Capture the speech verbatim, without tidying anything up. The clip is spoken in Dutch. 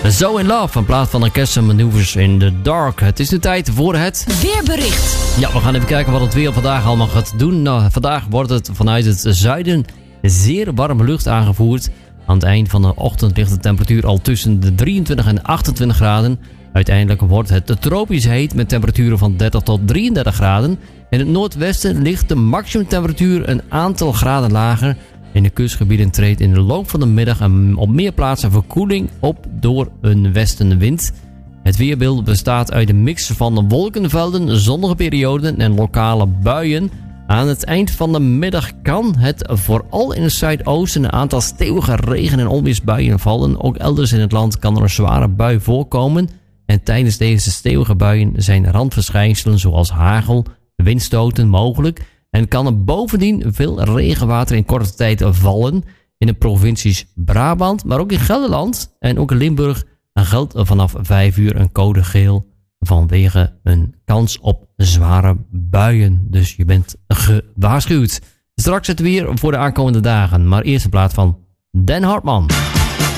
So in Love, in plaats van Orchestral Manoeuvres in the Dark. Het is nu tijd voor het weerbericht. Ja, we gaan even kijken wat het weer vandaag allemaal gaat doen. Nou, vandaag wordt het vanuit het zuiden zeer warme lucht aangevoerd. Aan het eind van de ochtend ligt de temperatuur al tussen de drieëntwintig en achtentwintig graden. Uiteindelijk wordt het tropisch heet met temperaturen van dertig tot drieëndertig graden. In het noordwesten ligt de maximumtemperatuur een aantal graden lager. In de kustgebieden treedt in de loop van de middag en op meer plaatsen verkoeling op door een westenwind. Het weerbeeld bestaat uit een mix van wolkenvelden, zonnige perioden en lokale buien. Aan het eind van de middag kan het vooral in het zuidoosten een aantal stevige regen- en onweersbuien vallen. Ook elders in het land kan er een zware bui voorkomen. En tijdens deze stevige buien zijn randverschijnselen zoals hagel, windstoten mogelijk. En kan er bovendien veel regenwater in korte tijd vallen. In de provincies Brabant, maar ook in Gelderland en ook in Limburg geldt vanaf vijf uur een code geel vanwege een kans op zware buien. Dus je bent gewaarschuwd. Straks het weer voor de aankomende dagen, maar eerst in plaats van Dan Hartman.